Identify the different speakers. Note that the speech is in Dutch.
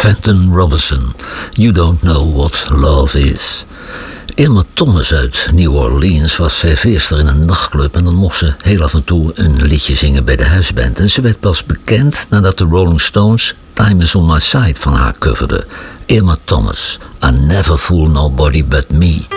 Speaker 1: Fenton Robinson, You Don't Know What Love Is. Irma Thomas uit New Orleans was serveerster in een nachtclub en dan mocht ze heel af en toe een liedje zingen bij de huisband. En ze werd pas bekend nadat de Rolling Stones Time Is On My Side van haar coverden. Irma Thomas, I Never Fool Nobody But Me.